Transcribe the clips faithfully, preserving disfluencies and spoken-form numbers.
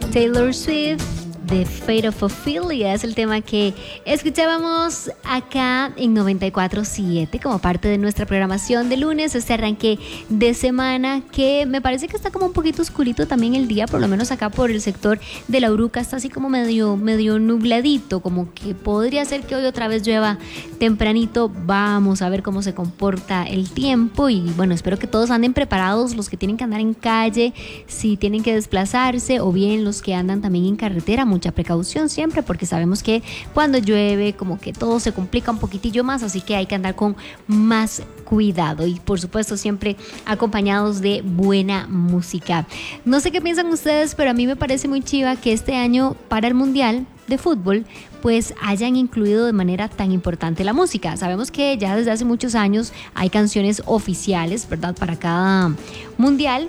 Taylor Swift, The Fate of Ophelia es el tema que escuchábamos acá en noventa y cuatro punto siete como parte de nuestra programación de lunes, este arranque de semana que me parece que está como un poquito oscurito también el día, por lo menos acá por el sector de la Uruca está así como medio, medio nubladito, como que podría ser que hoy otra vez llueva tempranito. Vamos a ver cómo se comporta el tiempo y bueno, espero que todos anden preparados, los que tienen que andar en calle, si tienen que desplazarse o bien los que andan también en carretera, mucha precaución siempre porque sabemos que cuando llueve como que todo se complica un poquitillo más, así que hay que andar con más cuidado y por supuesto siempre acompañados de buena música. No sé qué piensan ustedes, pero a mí me parece muy chiva que este año para el Mundial de Fútbol pues hayan incluido de manera tan importante la música. Sabemos que ya desde hace muchos años hay canciones oficiales, ¿verdad?, para cada mundial,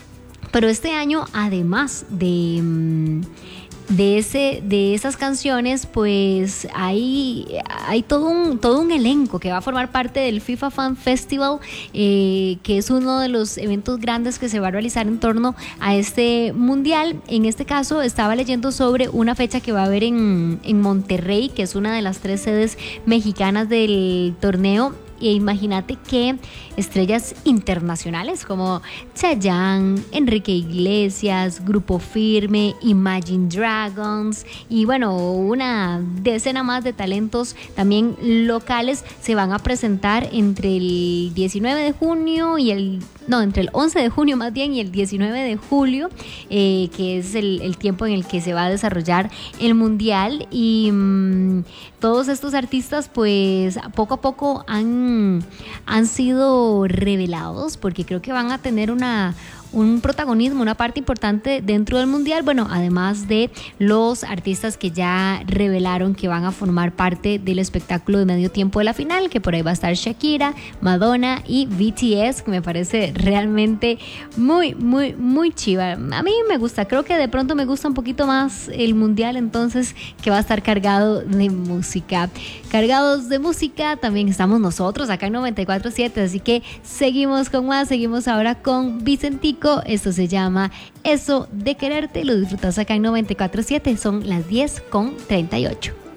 pero este año además de... De, ese, de esas canciones pues hay, hay todo, un, todo un elenco que va a formar parte del FIFA Fan Festival, eh, que es uno de los eventos grandes que se va a realizar en torno a este mundial. En este caso estaba leyendo sobre una fecha que va a haber en, en Monterrey, que es una de las tres sedes mexicanas del torneo. E imagínate que estrellas internacionales como Chayanne, Enrique Iglesias, Grupo Firme, Imagine Dragons y bueno, una decena más de talentos también locales se van a presentar entre el diecinueve de junio y el no, entre el once de junio más bien y el diecinueve de julio, eh, que es el, el tiempo en el que se va a desarrollar el mundial y mmm, todos estos artistas pues poco a poco han, han sido revelados porque creo que van a tener una un protagonismo, una parte importante dentro del mundial, bueno, además de los artistas que ya revelaron que van a formar parte del espectáculo de medio tiempo de la final, que por ahí va a estar Shakira, Madonna y B T S, que me parece realmente muy, muy, muy chiva. A mí me gusta, creo que de pronto me gusta un poquito más el mundial, entonces, que va a estar cargado de música. Cargados de música también estamos nosotros acá en noventa y cuatro punto siete, así que seguimos con más, seguimos ahora con Vicentico. Esto se llama Eso de Quererte, lo disfrutas acá en noventa y cuatro punto siete, son las diez con treinta y ocho.